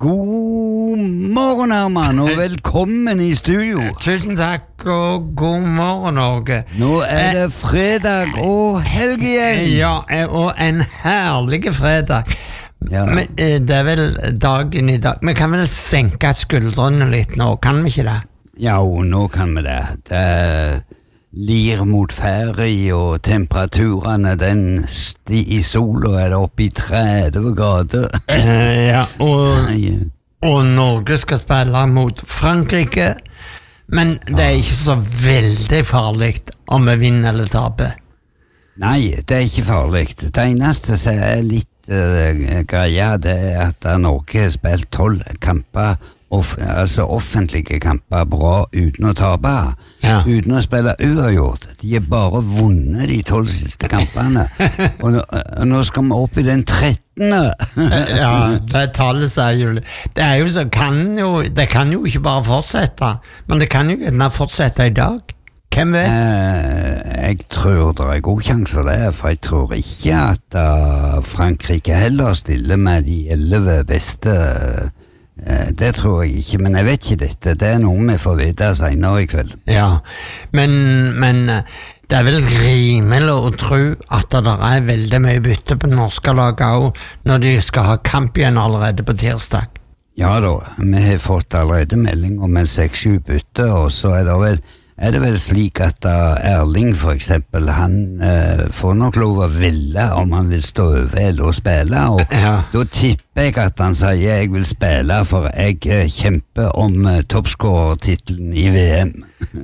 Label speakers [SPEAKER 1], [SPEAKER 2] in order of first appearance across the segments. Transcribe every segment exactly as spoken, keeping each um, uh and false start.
[SPEAKER 1] God morgen, Herman, og velkommen i studio.
[SPEAKER 2] Tusen takk, og god morgen, Norge.
[SPEAKER 1] Nå er det fredag og helg igjen.
[SPEAKER 2] Ja, og en herlig fredag.
[SPEAKER 1] Ja.
[SPEAKER 2] Men det er vel dagen i dag. Vi kan vel senke skuldrene litt nå, kan vi ikke det?
[SPEAKER 1] Ja, nå kan vi det. Det lir mot ferie, og temperaturene, den sti i sola er det oppe i tretti grader.
[SPEAKER 2] Uh, ja, og, og Norge skal spille mot Frankrike, men det er ikke så veldig farlig om vi vinner eller taper.
[SPEAKER 1] Nei, det er ikke farlig. Det eneste som er litt uh, greia, det er at Norge har spilt tolv kamper, Off, altså offentlige kamper bra uten å tape,
[SPEAKER 2] ja.
[SPEAKER 1] Uten å spille uavgjort. De har bare vunnet de tolv siste kampene, og nå, nå skal vi opp i den trettende.
[SPEAKER 2] Ja, det tallet sier jo det er jo så, kan jo det kan jo ikke bare fortsette, men det kan jo gjerne fortsette i dag. Hvem vet?
[SPEAKER 1] Eh, jeg tror det er god sjanse for det, for jeg tror ikke at uh, Frankrike heller stiller med de elleve beste. Det tror jeg ikke, men jeg vet ikke dette. Det er noe vi får vite senere i kveld.
[SPEAKER 2] Ja, men, men det er vel rimelig å tro at det er veldig mye bytte på norske lag også når de skal ha kamp igjen allerede på tirsdag.
[SPEAKER 1] Ja da, vi har fått allerede melding om en seks-sju bytte, og så er det vel er det vel slik at uh, Erling for eksempel, han uh, får nok lov å ville om han vil stå over eller spille, og
[SPEAKER 2] ja.
[SPEAKER 1] Da tipper jeg at han sier jeg vil spille, for jeg uh, kjemper om uh, toppskårertitlen i V M.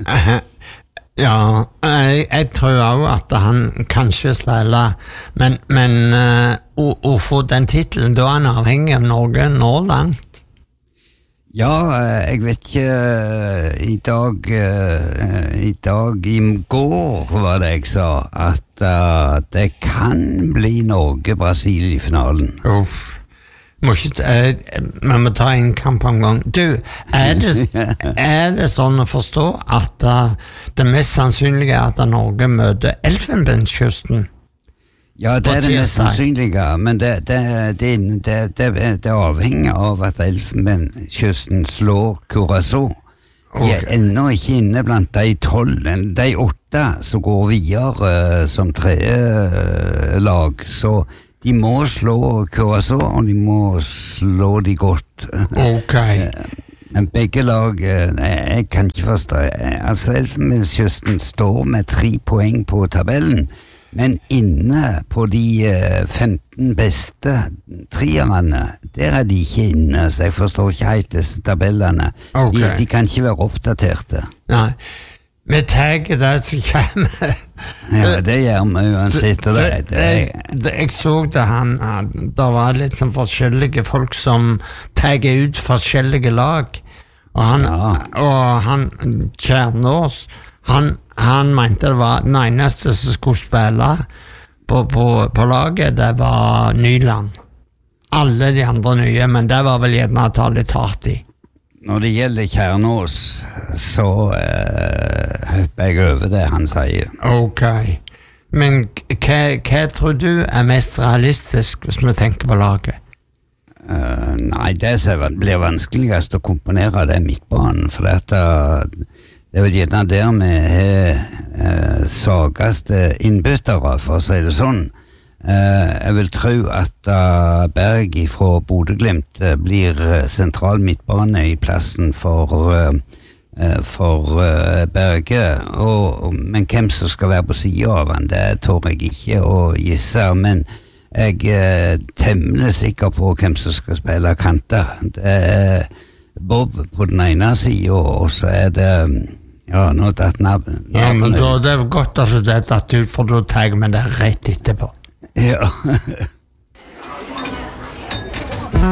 [SPEAKER 2] Ja, jeg, jeg tror også at han kanskje vil spille, men, men uh, å, å få den titlen, da er han avhengig av Norge nå langt.
[SPEAKER 1] Ja, jeg vet ikke, i dag, i dag, i går var det jeg sa, at uh, det kan bli Norge-Brasil i finalen.
[SPEAKER 2] Uff, må ikke, uh, man må ta en kamp om gang. Du, er det, er det sånn å forstå at uh, det mest sannsynlige er at Norge møter Elfenbenskysten?
[SPEAKER 1] Ja, det er det mest sannsynlige, men det, det, det, det, det, det avhenger av at Elfenbenskysten slår Curaçao. De er okay. Ennå ikke inne blant de tolv, de åtte som går videre uh, som tredje lag, så de må slå Curaçao, og de må slå de godt.
[SPEAKER 2] Ok.
[SPEAKER 1] Begge lag, jeg kan ikke forstå, altså Elfenbenskysten står med tre poeng på tabellen, men inne på de uh, femten beste trierne, der er de ikke inne, så jeg forstår ikke helt disse tabellene. Okay. De, de kan ikke være oppdaterte.
[SPEAKER 2] Nei, vi tager det som kommer.
[SPEAKER 1] Ja, det gjør vi uansett. Det, det, det,
[SPEAKER 2] jeg, det, jeg så det han, det var litt sånn forskjellige folk som tager ut forskjellige lag, og han, ja. og han Kjernås, han Han mente det var den eneste som skulle spille på, på, på laget, det var Nyland. Alle de andre nye, men det var vel gjerne å ta litt hardt i.
[SPEAKER 1] Når det gjelder Kjernås, så uh, hopper jeg over det han sier.
[SPEAKER 2] Ok, men hva, hva tror du er mest realistisk hvis vi tenker på laget?
[SPEAKER 1] Uh, nei, det blir vanskeligast å komponere det midtbanen, for dette det er vel gjerne der vi har eh, svageste innbyttere, for å si det sånn. Eh, jeg vil tro at uh, Berg fra Bodø/Glimt uh, blir uh, sentral midtbane i plassen for, uh, for uh, Berge, og, men hvem som skal være på siden av han, det tør jeg ikke å gisse, men jeg er uh, temmelig sikker på hvem som skal spille kanter. Det er Bob på den ene siden, og så er det ja, nå datt navn.
[SPEAKER 2] Ja, men da, det er godt at det er datt ut, for da tar jeg med det rett etterpå.
[SPEAKER 1] Ja.